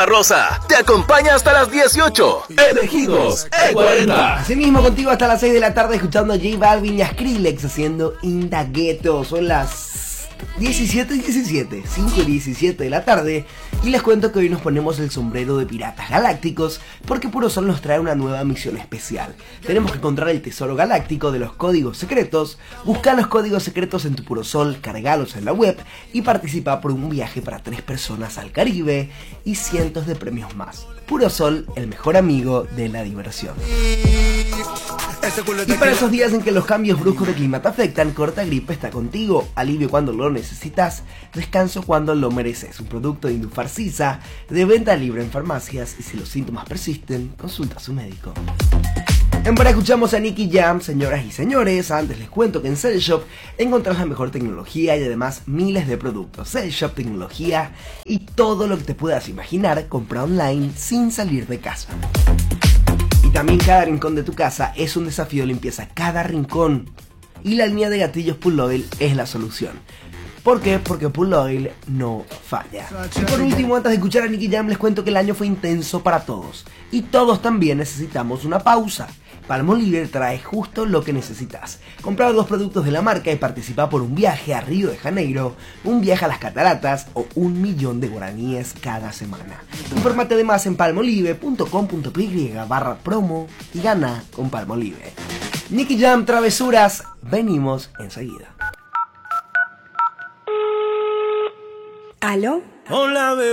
Zona Rosa te acompaña hasta las 18. Elegidos E40. Asimismo contigo hasta las 6 de la tarde escuchando a J Balvin y a Skrillex haciendo In Da Ghetto. Son las 5:17 de la tarde y les cuento que hoy nos ponemos el sombrero de piratas galácticos porque Purosol nos trae una nueva misión especial. Tenemos que encontrar el tesoro galáctico de los códigos secretos, buscar los códigos secretos en tu Purosol, cargalos en la web y participa por un viaje para 3 personas al Caribe y cientos de premios más. Purosol, el mejor amigo de la diversión. Y para esos días en que los cambios bruscos de clima te afectan, Corta Gripe está contigo. Alivio cuando lo necesitas, descanso cuando lo mereces. Un producto de Indufarcisa, de venta libre en farmacias, y si los síntomas persisten, consulta a su médico. En Para escuchamos a Nicky Jam, señoras y señores. Antes les cuento que en Cell Shop encontrás la mejor tecnología y además miles de productos. Cell Shop, tecnología y todo lo que te puedas imaginar, compra online sin salir de casa. Y también cada rincón de tu casa es un desafío de limpieza, cada rincón. Y la línea de gatillos Pull Oil es la solución. ¿Por qué? Porque Pull Oil no falla. Y por último, antes de escuchar a Nicky Jam, les cuento que el año fue intenso para todos. Y todos también necesitamos una pausa. Palmolive trae justo lo que necesitas. Compra 2 productos de la marca y participa por un viaje a Río de Janeiro, un viaje a las cataratas o 1.000.000 de guaraníes cada semana. Infórmate además en palmolive.com.py/promo y gana con Palmolive. Nicky Jam, travesuras, venimos enseguida. ¿Aló? Hola, bebé.